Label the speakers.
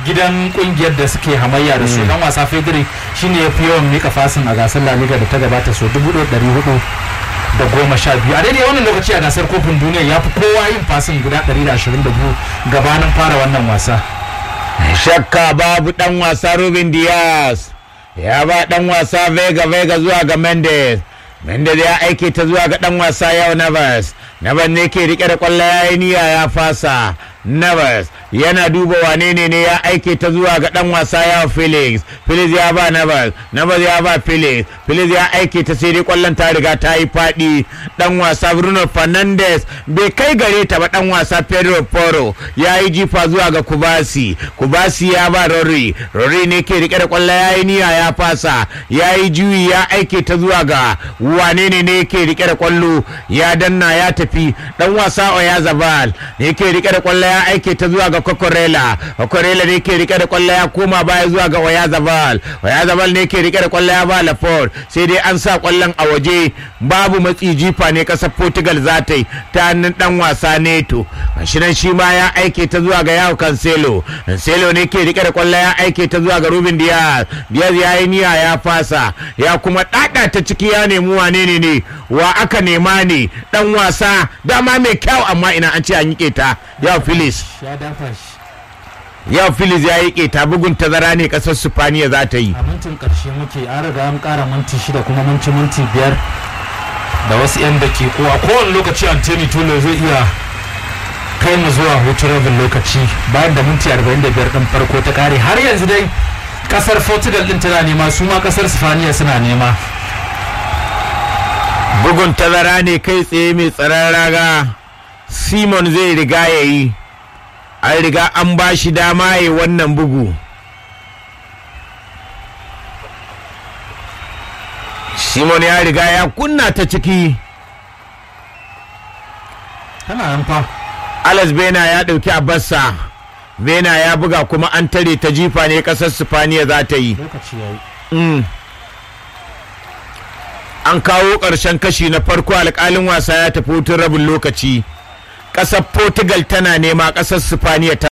Speaker 1: gidan kungiyar da suke hamayya da su dan wasa Pedri shine ya fi yawan mika fasin a gasar La Liga da ta gabata so 1412 a daidai wannan lokaci a gasar kofin duniya ya fi kowa yin fasin guda 122 gabanin fara wannan wasa.
Speaker 2: Shakka babu dan wasa Ruben Dias ya ba dan wasa Vega zuwa ga Mendes ya aike ta zuwa ga dan wasa yau Navas ne ke rike da kwallo yayi niyya ya fasa. Navas yana duba wane ne ya aike ta zuwa ga dan wasa ya Felix ya ba Navas ya ba Felix ya aike ta sai dai kwallon ta riga ta yi fadi. Dan wasa Bruno Fernandes bai kai gare ta ba. Dan wasa Pedro Porro ya yi jifa zuwa ga Kubasi ya ba Rory ne ke rike da kwallo yayi niyya ya fasa ya yi juyi ya aike ta zuwa ga wane ne ke rike da kwallo ya danna ya tafi. Dan wasa Oyarzabal ne ke rike da kwallo ya aike ta zuwa ga Cucurella ne ke rike da kwallo ya koma baya zuwa ga Oyarzabal ne ke rike da kwallo ya ba Laporte sai dai an sa kwallon a waje. Babu matsi jifa ne kasar Portugal za ta yi ta hannun dan wasa Neto. Shirin shi ma ya aike ta zuwa ga Yao Cancelo ne ke rike da kwallo ya aike ta zuwa ga Ruben Dias ya yi niyya ya fasa ya kuma dada ta ciki ya nemi wane ne wa aka nema ne dan wasa dama mai kyau amma ina an ce an yi keta Yao Felix ya yi keta bugun tazara ne kasar Spaniya za ta yi.
Speaker 1: A mintin karshe muke an riga an kara minti 6 kuma minti 5 da wasu 'yan dakiku a kowane lokaci Anthony Tulo zai iya kai mu zuwa hutun rabin lokaci bayan da minti 45 ɗin farko ta kare. Har yanzu dai kasar Portugal din tana nema su ma kasar Spaniya suna nema.
Speaker 2: Bugun tazara ne kai tsaye mai tsaron raga Simon zai riga ya yi. An riga an ba shi dama ya wannan bugu. Simon ya riga ya kunna ta ciki.
Speaker 1: Tana nan fa.
Speaker 2: Alex Bena ya ɗauki Abassa. Bena ya buga kuma an tare ta jifa ne ƙasar Spaniya za ta yi.
Speaker 1: Lokaci yayi.
Speaker 2: An kawo ƙarshen kashi na farko alƙalin wasa ya tafi hutun rabin lokaci. Ƙasar Portugal tana nema ƙasar Spaniya